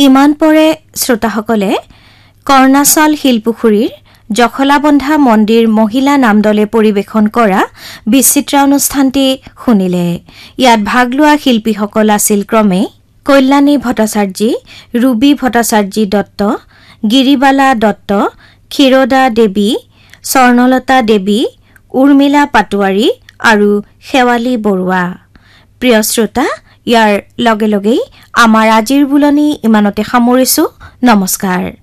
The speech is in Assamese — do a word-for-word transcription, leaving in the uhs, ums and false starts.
ইমান পৰে শ্ৰোতাসকলে কৰ্ণাচল শিলপুখুৰীৰ জখলাবন্ধা মন্দিৰ মহিলা নামদলে পৰিৱেশন কৰা বিচিত্ৰা অনুষ্ঠানটি শুনিলে। ইয়াত ভাগ লোৱা শিল্পীসকল আছিল ক্ৰমে কল্যাণী ভট্টাচাৰ্যী, ৰুবি ভট্টাচাৰ্যী দত্ত, গিৰিবালা দত্ত, ক্ষীৰোদা দেৱী, স্বৰ্ণলতা দেৱী, উৰ্মিলা পাটোৱাৰী আৰু শেৱালী বৰুৱা। প্ৰিয় শ্ৰোতা, ইয়াৰ লগে লগেই আমাৰ আজিৰ বুলনি ইমানতে সামৰিছো। নমস্কাৰ।